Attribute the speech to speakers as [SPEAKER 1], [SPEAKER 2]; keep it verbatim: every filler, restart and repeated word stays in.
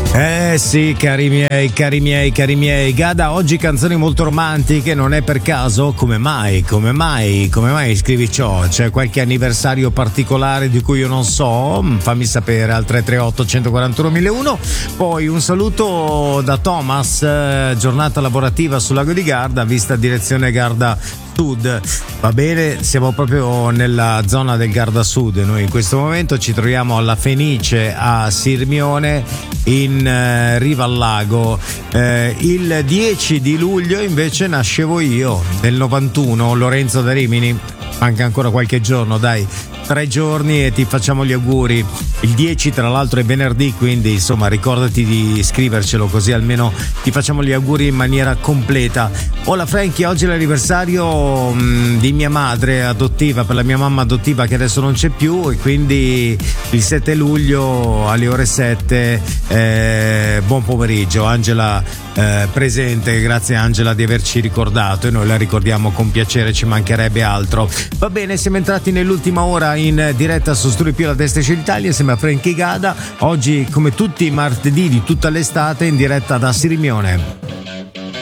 [SPEAKER 1] Eh sì, cari miei, cari miei, cari miei. Gada, oggi canzoni molto romantiche, non è per caso? Come mai? Come mai? Come mai scrivi ciò? C'è qualche anniversario particolare di cui io non so? Fammi sapere al tre tre otto uno quattro uno uno uno. Poi un saluto da Thomas, eh, giornata lavorativa sul lago di Garda, vista direzione Garda Sud. Va bene, siamo proprio nella zona del Garda Sud. Noi in questo momento ci troviamo alla Fenice a Sirmione, in eh, riva al lago. Eh, il dieci di luglio invece nascevo io, nel novantuno, Lorenzo da Rimini. Manca ancora qualche giorno, dai, tre giorni e ti facciamo gli auguri. Il dieci tra l'altro è venerdì, quindi insomma ricordati di scrivercelo, così almeno ti facciamo gli auguri in maniera completa. Hola Frankie, oggi è l'anniversario mh, di mia madre adottiva, per la mia mamma adottiva che adesso non c'è più, e quindi il sette luglio alle ore sette, eh, buon pomeriggio. Angela eh, presente, grazie Angela di averci ricordato, e noi la ricordiamo con piacere, ci mancherebbe altro. Va bene, siamo entrati nell'ultima ora in diretta su Studi Più, la destra d'Italia, insieme a Frankie Gada. Oggi, come tutti i martedì di tutta l'estate, in diretta da Sirmione.